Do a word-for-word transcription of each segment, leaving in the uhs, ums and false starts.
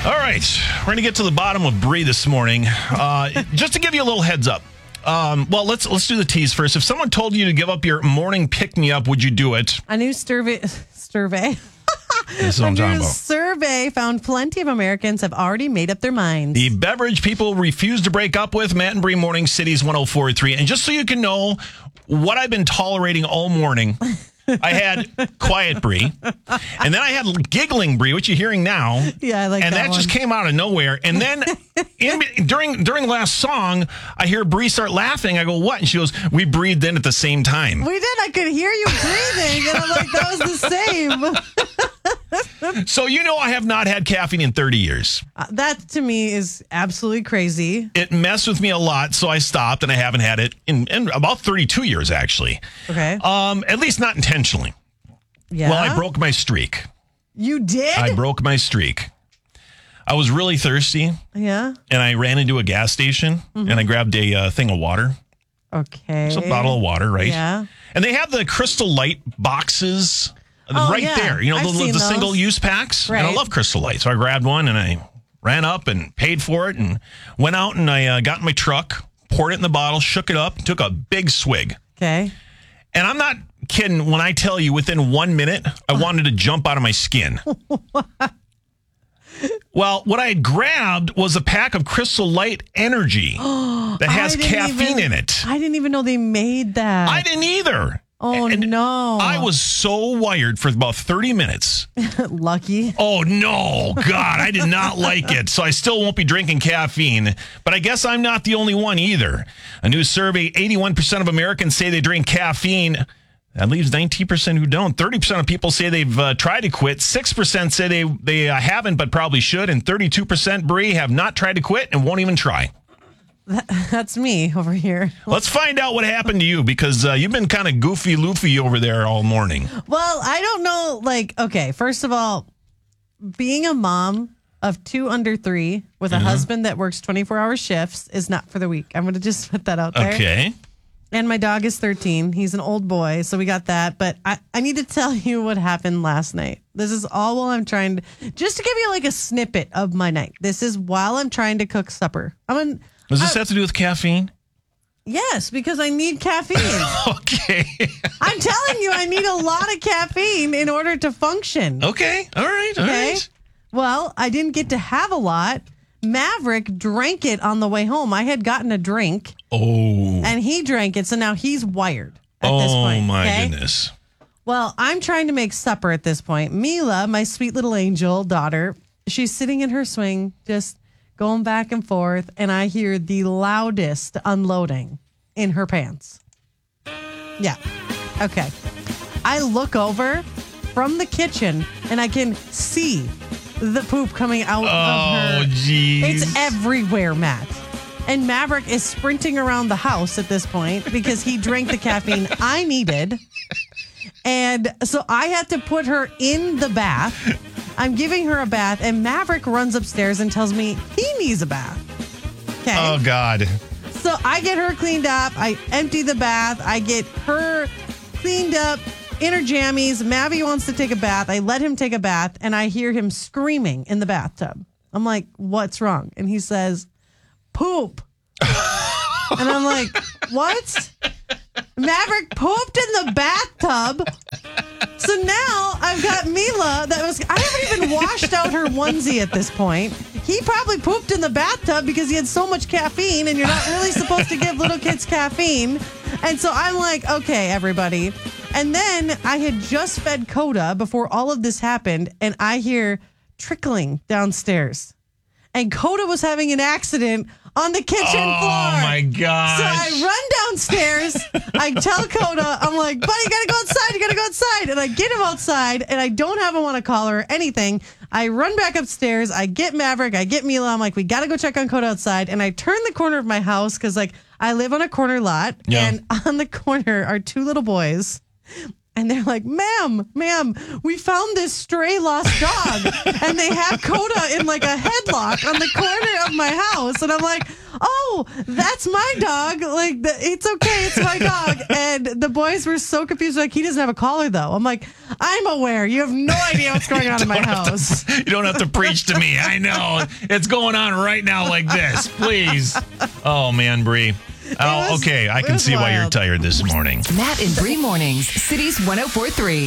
All right, we're going to get to the bottom of Brie this morning. Uh, just to give you a little heads up. Um, well, let's let's do the tease first. If someone told you to give up your morning pick-me-up, would you do it? A new survey... survey. This is what A I'm talking new about. survey found plenty of Americans have already made up their minds. The beverage people refuse to break up with. Matt and Brie Morning Cities one oh four point three. And just so you can know what I've been tolerating all morning, I had Quiet Brie, and then I had Giggling Brie, which you're hearing now. Yeah, I like and that And that one. just came out of nowhere. And then in, during during the last song, I hear Brie start laughing. I go, what? And she goes, we breathed in at the same time. We did. I could hear you breathing, and I'm like, that was the same. So you know I have not had caffeine in thirty years. Uh, that, to me, is absolutely crazy. It messed with me a lot, so I stopped, and I haven't had it in, in about thirty-two years, actually. Okay. Um, at least not intentionally. Yeah. Well, I broke my streak. You did? I broke my streak. I was really thirsty, Yeah. and I ran into a gas station, Mm-hmm. and I grabbed a uh, thing of water. Okay. It's a bottle of water, right? Yeah. And they have the Crystal Light boxes Oh, right yeah. there. You know, I've the, seen the those. single-use packs. And I Right. love Crystal Light. So I grabbed one, and I ran up and paid for it and went out, and I uh, got in my truck, poured it in the bottle, shook it up, took a big swig. Okay. And I'm not kidding when I tell you within one minute, I wanted to jump out of my skin. Well, what I had grabbed was a pack of Crystal Light Energy that has I didn't caffeine even- in it. I didn't even know they made that. I didn't either. Oh, And no. I was so wired for about thirty minutes. Lucky. Oh, no. God, I did not like it. So I still won't be drinking caffeine. But I guess I'm not the only one either. A new survey, eighty-one percent of Americans say they drink caffeine. That leaves nineteen percent who don't. thirty percent of people say they've uh, tried to quit. six percent say they, they uh, haven't but probably should. And thirty-two percent, Brie, have not tried to quit and won't even try. That's me over here. Let's find out what happened to you because uh, you've been kind of goofy-loofy over there all morning. Well, I don't know. Like, okay, first of all, being a mom of two under three with a Mm-hmm. husband that works twenty-four hour shifts is not for the weak. I'm going to just put that out there. Okay. And my dog is thirteen. He's an old boy, so we got that. But I, I need to tell you what happened last night. This is all while I'm trying to, just to give you like a snippet of my night. This is while I'm trying to cook supper. I'm in, Does this I- have to do with caffeine? yes, because I need caffeine. Okay. I'm telling you, I need a lot of caffeine in order to function. Okay. All right. All Okay. right. Well, I didn't get to have a lot. Maverick drank it on the way home. I had gotten a drink Oh. and he drank it. So now he's wired at Oh, this point. my okay? goodness. Well, I'm trying to make supper at this point. Mila, my sweet little angel daughter, she's sitting in her swing, just going back and forth. And I hear the loudest unloading in her pants. Yeah. Okay. I look over from the kitchen and I can see the poop coming out of Oh, her. jeez. It's everywhere, Matt. And Maverick is sprinting around the house at this point because he drank the caffeine I needed. And so I had to put her in the bath. I'm giving her a bath, and Maverick runs upstairs and tells me he needs a bath. Okay. Oh, God. So I get her cleaned up. I empty the bath. I get her cleaned up in her jammies. Mavi wants to take a bath. I let him take a bath, and I hear him screaming in the bathtub. I'm like, what's wrong? And he says, poop. And I'm like, what? Maverick pooped in the bathtub. So now I've got Mila that was, I haven't even washed out her onesie at this point. He probably pooped in the bathtub because he had so much caffeine, and you're not really supposed to give little kids caffeine. And so I'm like, okay, everybody. And then I had just fed Coda before all of this happened, and I hear trickling downstairs. And Coda was having an accident on the kitchen Oh, floor. my gosh. So I run downstairs. I tell Coda, I'm like, buddy, you gotta go outside. You gotta go outside. And I get him outside, and I don't have him on a collar or anything. I run back upstairs. I get Maverick. I get Mila. I'm like, we gotta go check on Coda outside. And I turn the corner of my house because, like, I live on a corner lot, Yeah. and on the corner are two little boys. And they're like, ma'am, ma'am, we found this stray lost dog. And they have Coda in like a headlock on the corner of my house. And I'm like, oh, that's my dog. Like, the, it's okay. It's my dog. And the boys were so confused. Like, he doesn't have a collar, though. I'm like, I'm aware. You have no idea what's going on in my house. To, you don't have to preach to me. I know. It's going on right now like this. Please. Oh, man, Bree. Oh, was, okay. I can see wild. why you're tired this morning. Matt and Bree Mornings, Cities one oh four point three.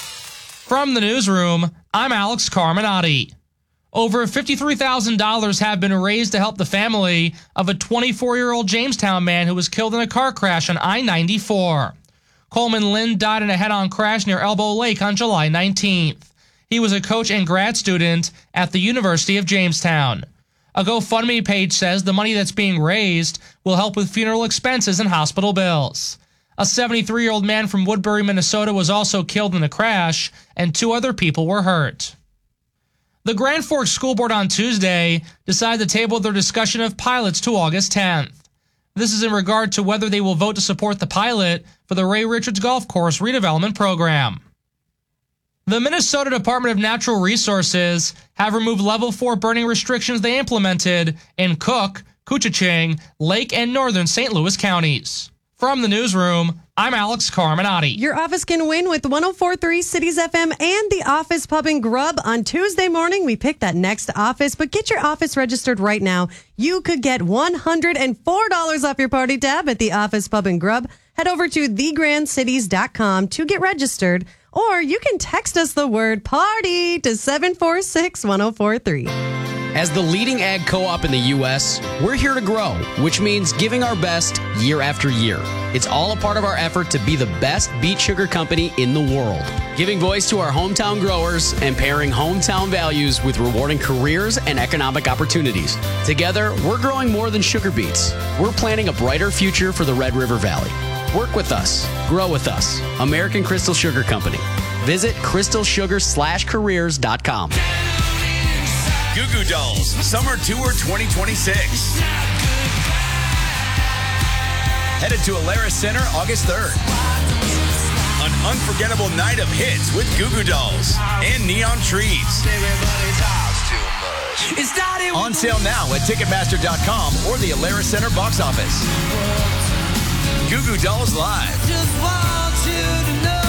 From the newsroom, I'm Alex Carminati. Over fifty-three thousand dollars have been raised to help the family of a twenty-four-year-old Jamestown man who was killed in a car crash on I ninety-four. Coleman Lynn died in a head-on crash near Elbow Lake on July nineteenth. He was a coach and grad student at the University of Jamestown. A GoFundMe page says the money that's being raised will help with funeral expenses and hospital bills. A seventy-three-year-old man from Woodbury, Minnesota was also killed in the crash, and two other people were hurt. The Grand Forks School Board on Tuesday decided to table their discussion of pilots to August tenth. This is in regard to whether they will vote to support the pilot for the Ray Richards Golf Course redevelopment program. The Minnesota Department of Natural Resources have removed level four burning restrictions they implemented in Cook, Koochiching, Lake, and northern Saint Louis counties. From the newsroom, I'm Alex Carminati. Your office can win with one oh four point three Cities F M and the Office Pub and Grub. On Tuesday morning, we pick that next office, but get your office registered right now. You could get one hundred four dollars off your party tab at the Office Pub and Grub. Head over to the grand cities dot com to get registered, or you can text us the word party to seven four six, one oh four three. As the leading ag co-op in the U S, we're here to grow, which means giving our best year after year. It's all a part of our effort to be the best beet sugar company in the world, giving voice to our hometown growers and pairing hometown values with rewarding careers and economic opportunities. Together, we're growing more than sugar beets. We're planning a brighter future for the Red River Valley. Work with us. Grow with us. American Crystal Sugar Company. Visit crystal sugar slash careers dot com. Goo Goo Dolls Summer Tour twenty twenty-six. Headed to Alara Center August third. An unforgettable night of hits with Goo Goo Dolls and Neon Trees. On sale now at Ticketmaster dot com or the Alara Center box office. Goo Goo Dolls Live. Just want you to know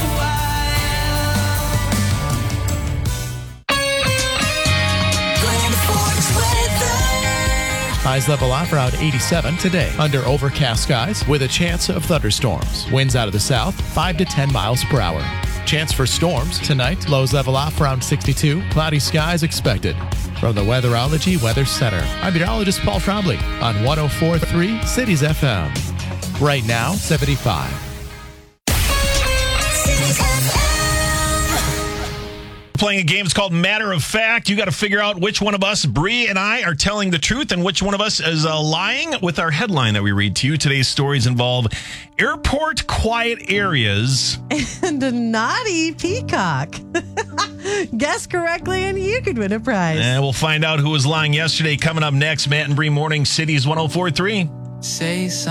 Highs level off around eighty-seven today under overcast skies with a chance of thunderstorms. Winds out of the south, five to ten miles per hour. Chance for storms tonight. Lows level off around sixty-two. Cloudy skies expected. From the Weatherology Weather Center, I'm meteorologist Paul Trombley on one oh four point three Cities F M. Right now, seventy-five. Playing a game. It's called Matter of Fact. You got to figure out which one of us, Bree and I, are telling the truth and which one of us is uh, lying with our headline that we read to you. Today's stories involve airport quiet areas and a naughty peacock. Guess correctly and you could win a prize. And we'll find out who was lying yesterday. Coming up next, Matt and Bree Morning Cities one oh four point three. Say something.